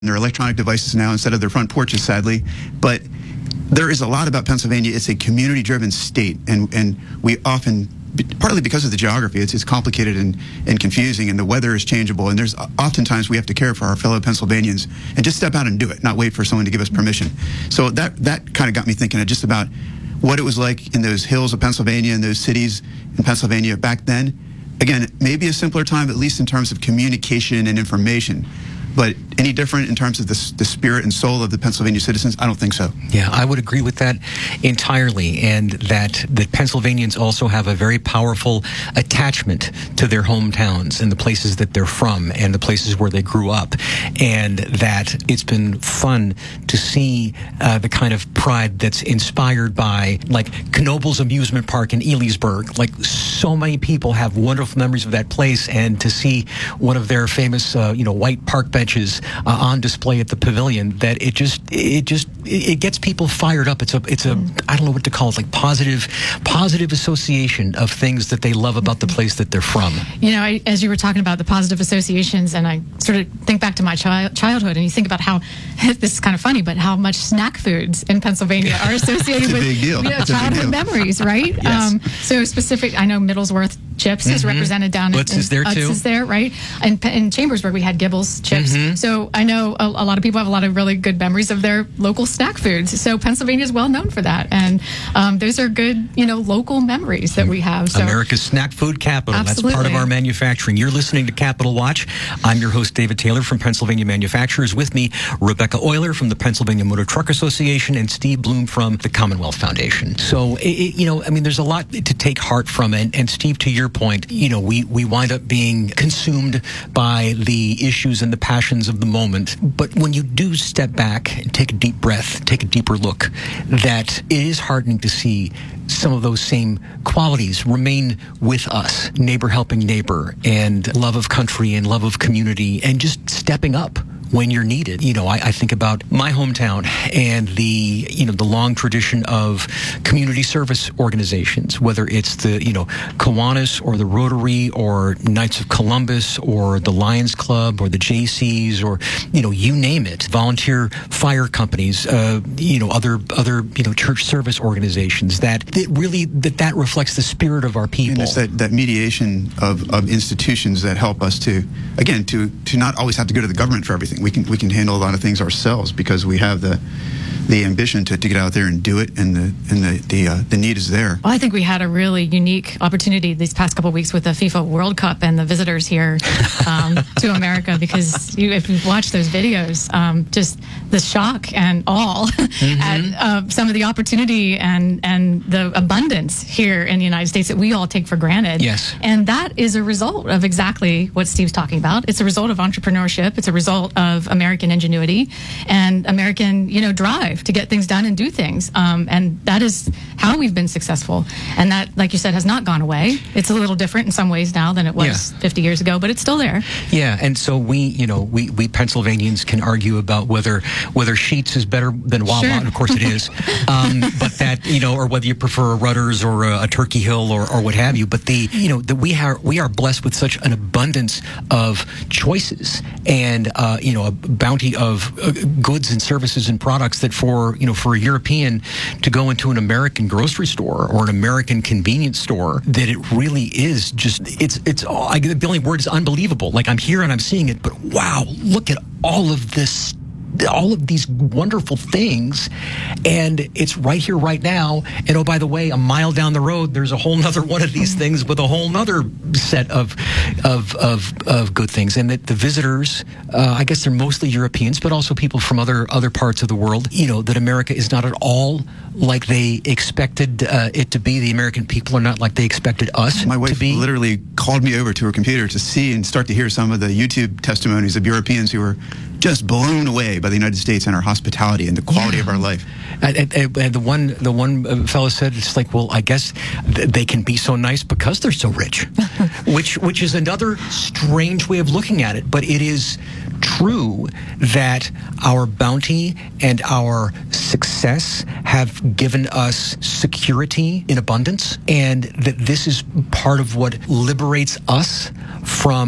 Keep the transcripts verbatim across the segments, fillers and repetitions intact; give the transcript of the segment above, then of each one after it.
their electronic devices now instead of their front porches, sadly. But there is a lot about Pennsylvania. It's a community-driven state, and, and we often, partly because of the geography, it's, it's complicated and, and confusing, and the weather is changeable, and there's oftentimes we have to care for our fellow Pennsylvanians and just step out and do it, not wait for someone to give us permission. So that, that kind of got me thinking just about what it was like in those hills of Pennsylvania and those cities in Pennsylvania back then. Again, maybe a simpler time, at least in terms of communication and information. But any different in terms of the, the spirit and soul of the Pennsylvania citizens? I don't think so. Yeah, I would agree with that entirely, and that, that Pennsylvanians also have a very powerful attachment to their hometowns and the places that they're from and the places where they grew up, and that it's been fun to see uh, the kind of pride that's inspired by, like, Knobel's Amusement Park in Elysburg. Like, so many people have wonderful memories of that place, and to see one of their famous, uh, you know, white park benches benches uh, on display at the pavilion, that it just it just it gets people fired up. It's a it's a I don't know what to call it, like positive positive association of things that they love about the place that they're from. You know, I, as you were talking about the positive associations, and I sort of think back to my child childhood, and you think about how this is kind of funny, but how much snack foods in Pennsylvania are associated with you know, childhood memories, right? Yes. Um, so specific, I know Middlesworth chips mm-hmm. is represented down Utz in, is there Utz too. is there, right? And in Chambersburg we had Gibbles chips. Mm-hmm. So I know a, a lot of people have a lot of really good memories of their local snack foods. So Pennsylvania is well known for that, and um, those are good, you know, local memories that we have. So America's snack food capital. Absolutely. That's part of our manufacturing. You're listening to Capital Watch. I'm your host, David Taylor from Pennsylvania Manufacturers. With me, Rebecca Euler from the Pennsylvania Motor Truck Association and Steve Bloom from the Commonwealth Foundation. So, it, it, you know, I mean, there's a lot to take heart from it. And Steve, to your point, you know, we, we wind up being consumed by the issues and the passions of the moment. But when you do step back and take a deep breath, take a deeper look, that it is heartening to see some of those same qualities remain with us. Neighbor helping neighbor, and love of country and love of community, and just stepping up when you're needed. You know, I, I think about my hometown and the, you know, the long tradition of community service organizations, whether it's the, you know, Kiwanis or the Rotary or Knights of Columbus or the Lions Club or the J Cs or, you know, you name it, volunteer fire companies, uh, you know, other, other, you know, church service organizations, that it really, that that reflects the spirit of our people. And it's that, that mediation of, of institutions that help us to, again, to, to not always have to go to the government for everything. We can we can handle a lot of things ourselves because we have the the ambition to, to get out there and do it, and the and the the, uh, the need is there. Well, I think we had a really unique opportunity these past couple of weeks with the FIFA World Cup and the visitors here um, to America, because you, if you've watched those videos, um, just the shock and awe mm-hmm. at uh, some of the opportunity and and the abundance here in the United States that we all take for granted. Yes, and that is a result of exactly what Steve's talking about. It's a result of entrepreneurship. It's a result of American ingenuity and American, you know, drive to get things done and do things. Um, and that is how we've been successful. And that, like you said, has not gone away. It's a little different in some ways now than it was yeah. fifty years ago, but it's still there. Yeah, and so we, you know, we, we Pennsylvanians can argue about whether whether Sheetz is better than Wawa, sure. and of course it is. Um, but that, you know, or whether you prefer a Rutter's or a, a Turkey Hill or, or what have you. But the, you know, that we are we are blessed with such an abundance of choices and, uh, you know, a bounty of uh, goods and services and products that for, you know, for a European to go into an American grocery store or an American convenience store, that it really is just, it's, it's, oh, I, the only word is unbelievable. Like, I'm here and I'm seeing it, but wow, look at all of this, all of these wonderful things, and it's right here, right now. And oh, by the way, a mile down the road, there's a whole nother one of these things with a whole nother set of of of, of good things. And that the visitors, uh, I guess they're mostly Europeans, but also people from other other parts of the world. You know, that America is not at all like they expected uh, it to be. The American people are not like they expected us My wife to be. literally called me over to her computer to see and start to hear some of the YouTube testimonies of Europeans who were just blown away by the United States and our hospitality and the quality yeah. of our life. And, and, and the one the one fellow said, it's like, well, I guess th- they can be so nice because they're so rich, which which is another strange way of looking at it. But it is true that our bounty and our success have given us security in abundance, and that this is part of what liberates us from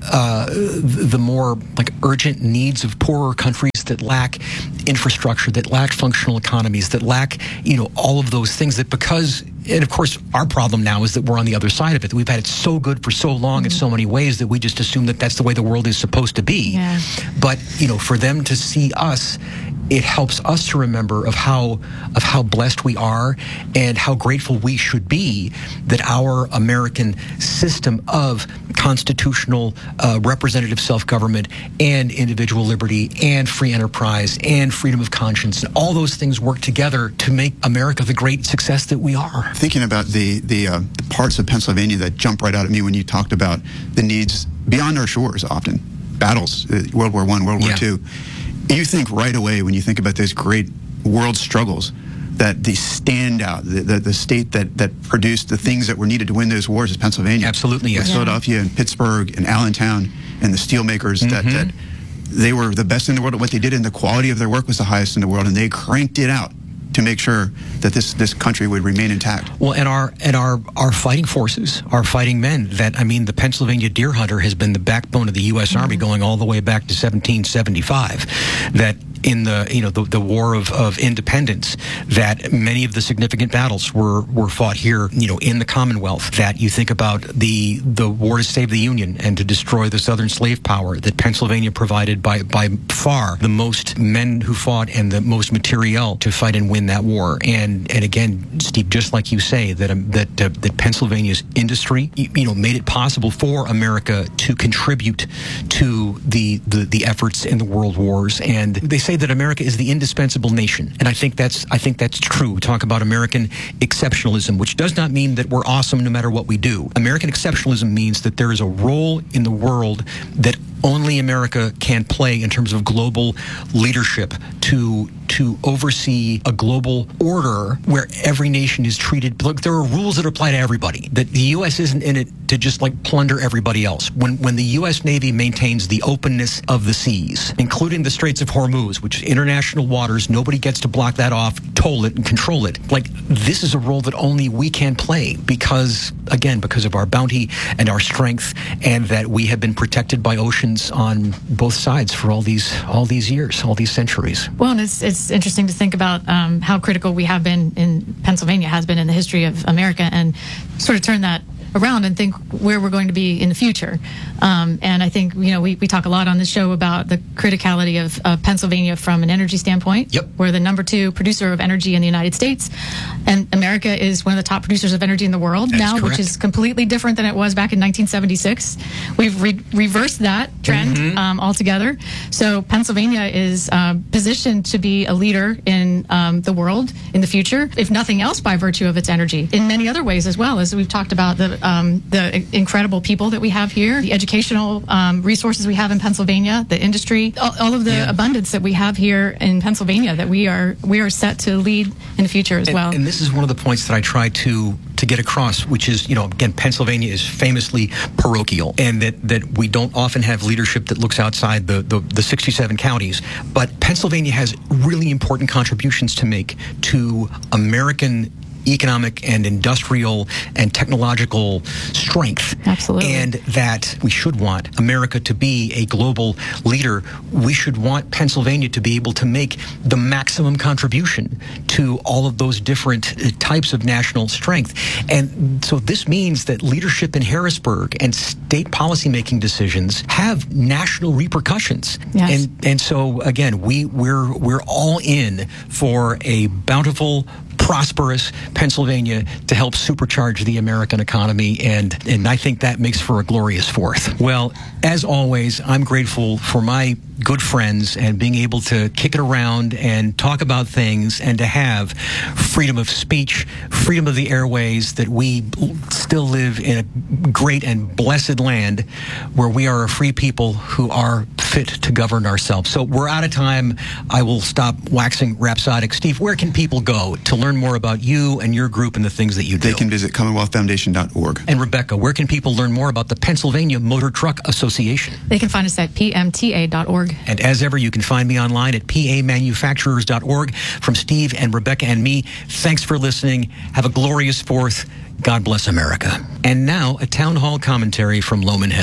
uh, the more like urgent needs of poorer countries that lack infrastructure, that lack functional economies, that lack, you know, all of those things that because, and of course, our problem now is that we're on the other side of it. That we've had it so good for so long mm-hmm. in so many ways that we just assume that that's the way the world is supposed to be. Yeah. But, you know, for them to see us, it helps us to remember of how of how blessed we are and how grateful we should be that our American system of constitutional uh, representative self-government and individual liberty and free enterprise and freedom of conscience and all those things work together to make America the great success that we are. Thinking about the the, uh, the parts of Pennsylvania that jump right out at me when you talked about the needs beyond our shores, often battles, uh, World War One, World War Yeah. Two. You think right away when you think about those great world struggles that the standout, the, the, the state that, that produced the things that were needed to win those wars is Pennsylvania. Absolutely, yes. With Yeah. Philadelphia and Pittsburgh and Allentown and the steelmakers Mm-hmm. that, that they were the best in the world at what they did, and the quality of their work was the highest in the world, and they cranked it out to make sure that this, this country would remain intact. Well, and our and our our fighting forces, our fighting men. That I mean, the Pennsylvania Deer Hunter has been the backbone of the U S Mm-hmm. Army going all the way back to seventeen seventy-five. That in the you know the, the War of, of Independence, that many of the significant battles were were fought here. You know, in the Commonwealth. That you think about the the war to save the Union and to destroy the Southern slave power. That Pennsylvania provided by by far the most men who fought and the most materiel to fight and win that war. And and again, Steve, just like you say, that um, that uh, that Pennsylvania's industry, you, you know, made it possible for America to contribute to the, the the efforts in the world wars. And they say that America is the indispensable nation, and I think that's I think that's true. We talk about American exceptionalism, which does not mean that we're awesome no matter what we do. American exceptionalism means that there is a role in the world that only America can play in terms of global leadership to to oversee a global order where every nation is treated. Look, there are rules that apply to everybody. That the U S isn't in it to just like plunder everybody else. When when the U S Navy maintains the openness of the seas, including the Straits of Hormuz, which is international waters, nobody gets to block that off, toll it, and control it. Like, this is a role that only we can play because, again, because of our bounty and our strength, and that we have been protected by oceans on both sides for all these all these years, all these centuries. Well, and it's it's interesting to think about um, how critical we have been in Pennsylvania has been in the history of America, and sort of turn that around and think where we're going to be in the future. Um, and I think, you know, we, we talk a lot on this show about the criticality of uh, Pennsylvania from an energy standpoint. Yep. We're the number two producer of energy in the United States. And America is one of the top producers of energy in the world That is now, correct. which is completely different than it was back in nineteen seventy-six. We've re- reversed that trend Mm-hmm. um, altogether. So Pennsylvania is uh, positioned to be a leader in um, the world in the future, if nothing else by virtue of its energy, in many other ways as well. As we've talked about the um, the incredible people that we have here, the educational um, resources we have in Pennsylvania, the industry, all, all of the Yeah. abundance that we have here in Pennsylvania, that we are we are set to lead in the future as And, well. and this is one of the points that I try to to get across, which is, you know, again, Pennsylvania is famously parochial, and that, that we don't often have leadership that looks outside the, the, the sixty-seven counties. But Pennsylvania has really important contributions to make to American economic and industrial and technological strength. Absolutely. And that we should want America to be a global leader. We should want Pennsylvania to be able to make the maximum contribution to all of those different uh, types of national strength. And so this means that leadership in Harrisburg and state policymaking decisions have national repercussions. Yes. And and so again, we we're we're all in for a bountiful, prosperous Pennsylvania to help supercharge the American economy, and and I think that makes for a glorious fourth. Well, as always, I'm grateful for my good friends and being able to kick it around and talk about things and to have freedom of speech, freedom of the airways, that we still live in a great and blessed land where we are a free people who are fit to govern ourselves. So we're out of time. I will stop waxing rhapsodic. Steve, where can people go to learn more about you and your group and the things that you do? They can visit commonwealth foundation dot org. And Rebecca, where can people learn more about the Pennsylvania Motor Truck Association? They can find us at P M T A dot org. And as ever, you can find me online at P A manufacturers dot org. From Steve and Rebecca and me, thanks for listening. Have a glorious fourth. God bless America. And now, a town hall commentary from Loman Henry.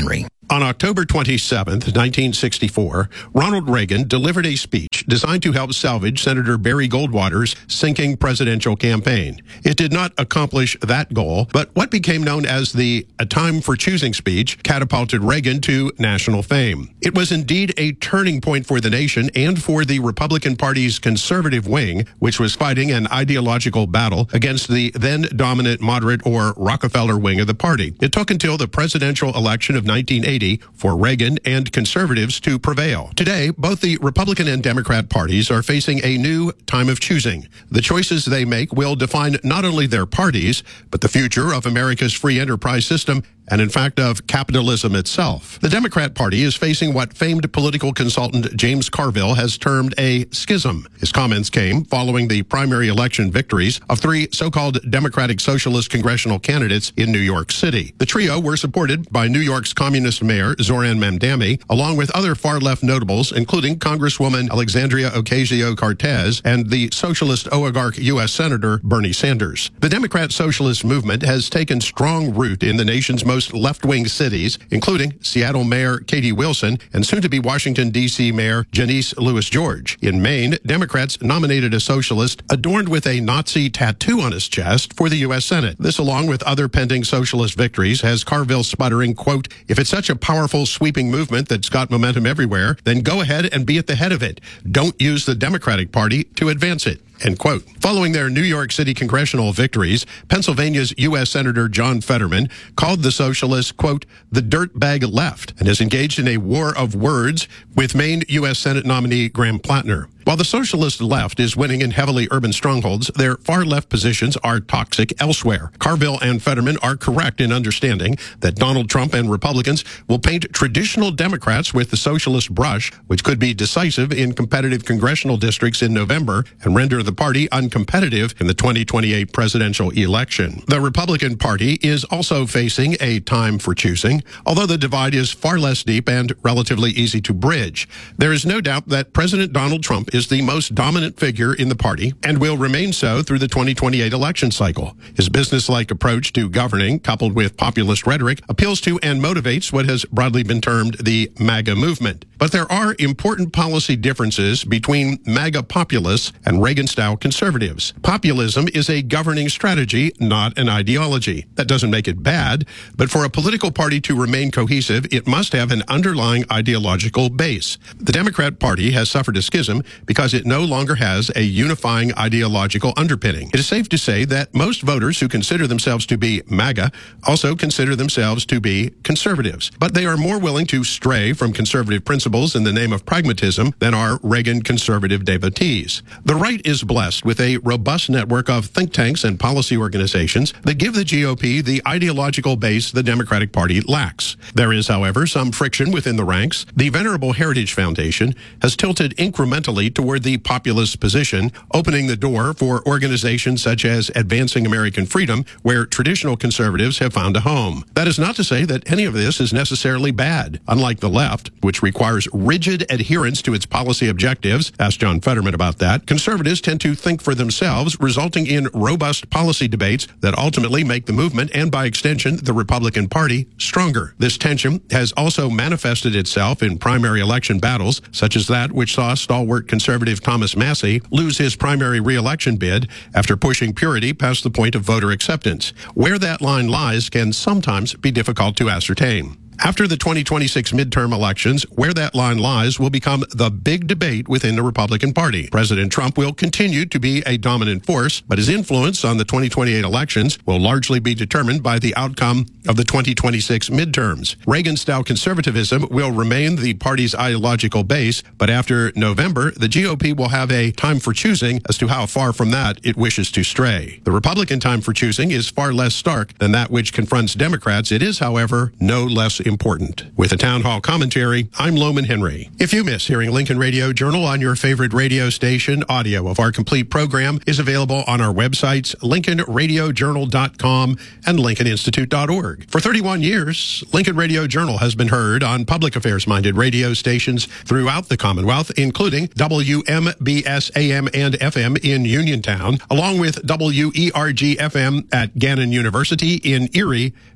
On October twenty-seventh, nineteen sixty-four, Ronald Reagan delivered a speech designed to help salvage Senator Barry Goldwater's sinking presidential campaign. It did not accomplish that goal, but what became known as the A Time for Choosing speech catapulted Reagan to national fame. It was indeed a turning point for the nation and for the Republican Party's conservative wing, which was fighting an ideological battle against the then dominant moderate or Rockefeller wing of the party. It took until the presidential election of nineteen eighty for Reagan and conservatives to prevail. Today, both the Republican and Democrat parties are facing a new time of choosing. The choices they make will define not only their parties, but the future of America's free enterprise system and, in fact, of capitalism itself. The Democrat Party is facing what famed political consultant James Carville has termed a schism. His comments came following the primary election victories of three so-called Democratic Socialist congressional candidates in New York City. The trio were supported by New York's communist mayor, Zoran Mamdani, along with other far-left notables, including Congresswoman Alexandria Ocasio-Cortez and the socialist oligarch U S Senator Bernie Sanders. The Democrat Socialist movement has taken strong root in the nation's most left-wing cities, including Seattle Mayor Katie Wilson and soon-to-be Washington, D C Mayor Janice Louis George. In Maine, Democrats nominated a socialist adorned with a Nazi tattoo on his chest for the U S Senate. This, along with other pending socialist victories, has Carville sputtering, quote, "If it's such a powerful, sweeping movement that's got momentum everywhere, then go ahead and be at the head of it. Don't use the Democratic Party to advance it." End quote. Following their New York City congressional victories, Pennsylvania's U S Senator John Fetterman called the socialists, quote, "the dirtbag left," and has engaged in a war of words with Maine U S Senate nominee Graham Plattner. While the socialist left is winning in heavily urban strongholds, their far-left positions are toxic elsewhere. Carville and Fetterman are correct in understanding that Donald Trump and Republicans will paint traditional Democrats with the socialist brush, which could be decisive in competitive congressional districts in November and render the party uncompetitive in the twenty twenty-eight presidential election. The Republican Party is also facing a time for choosing, although the divide is far less deep and relatively easy to bridge. There is no doubt that President Donald Trump is the most dominant figure in the party and will remain so through the twenty twenty-eight election cycle. His business-like approach to governing, coupled with populist rhetoric, appeals to and motivates what has broadly been termed the MAGA movement. But there are important policy differences between MAGA populists and Reagan-style conservatives. Populism is a governing strategy, not an ideology. That doesn't make it bad, but for a political party to remain cohesive, it must have an underlying ideological base. The Democrat Party has suffered a schism because it no longer has a unifying ideological underpinning. It is safe to say that most voters who consider themselves to be MAGA also consider themselves to be conservatives, but they are more willing to stray from conservative principles in the name of pragmatism than are Reagan conservative devotees. The right is blessed with a robust network of think tanks and policy organizations that give the G O P the ideological base the Democratic Party lacks. There is, however, some friction within the ranks. The Venerable Heritage Foundation has tilted incrementally toward the populist position, opening the door for organizations such as Advancing American Freedom, where traditional conservatives have found a home. That is not to say that any of this is necessarily bad. Unlike the left, which requires rigid adherence to its policy objectives, ask John Fetterman about that, conservatives tend to think for themselves, resulting in robust policy debates that ultimately make the movement and, by extension, the Republican Party stronger. This tension has also manifested itself in primary election battles, such as that which saw stalwart conservative Thomas Massie lose his primary re-election bid after pushing purity past the point of voter acceptance. Where that line lies can sometimes be difficult to ascertain. After the twenty twenty-six midterm elections, where that line lies will become the big debate within the Republican Party. President Trump will continue to be a dominant force, but his influence on the twenty twenty-eight elections will largely be determined by the outcome of the twenty twenty-six midterms. Reagan-style conservatism will remain the party's ideological base, but after November, the G O P will have a time for choosing as to how far from that it wishes to stray. The Republican time for choosing is far less stark than that which confronts Democrats. It is, however, no less important. With a town hall commentary, I'm Loman Henry. If you miss hearing Lincoln Radio Journal on your favorite radio station, audio of our complete program is available on our websites, lincoln radio journal dot com and lincoln institute dot org. For thirty-one years, Lincoln Radio Journal has been heard on public affairs-minded radio stations throughout the Commonwealth, including W M B S A M and F M in Uniontown, along with W E R G F M at Gannon University in Erie,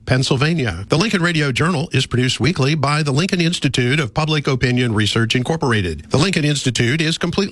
Pennsylvania. The Lincoln Radio Journal is produced weekly by the Lincoln Institute of Public Opinion Research Incorporated. The Lincoln Institute is completely